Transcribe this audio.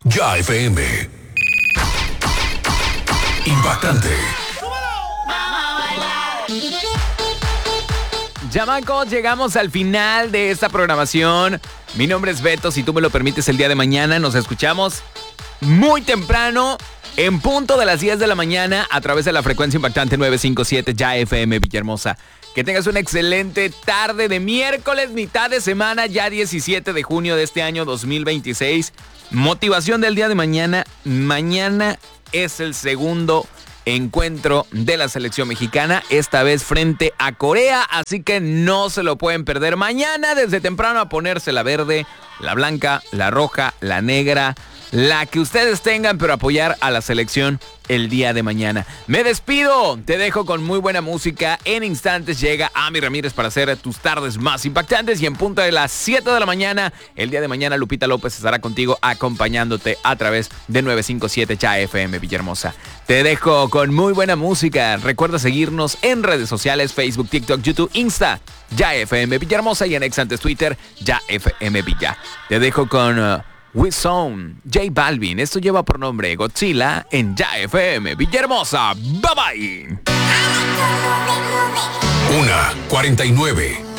Ya FM. Impactante. Chamacos, llegamos al final de esta programación. Mi nombre es Beto, si tú me lo permites, el día de mañana nos escuchamos muy temprano, en punto de las 10 de la mañana, a través de la frecuencia impactante 957 Ya FM Villahermosa. Que tengas una excelente tarde de miércoles, mitad de semana, ya 17 de junio de este año 2026. Motivación del día de mañana. Mañana es el segundo encuentro de la selección mexicana, esta vez frente a Corea, así que no se lo pueden perder. Mañana desde temprano a ponerse la verde, la blanca, la roja, la negra, la que ustedes tengan, pero apoyar a la selección el día de mañana. Me despido, te dejo con muy buena música. En instantes llega Ami Ramírez para hacer tus tardes más impactantes, y en punto de las 7 de la mañana, el día de mañana, Lupita López estará contigo acompañándote a través de 957 Ya FM Villahermosa. Te dejo con muy buena música. Recuerda seguirnos en redes sociales, Facebook, TikTok, YouTube, Insta, Ya FM Villahermosa, y en ex antes Twitter, Ya FM Villa. Te dejo con Wizone, J Balvin. Esto lleva por nombre Godzilla en Ya FM Villahermosa. Bye bye. 1:49.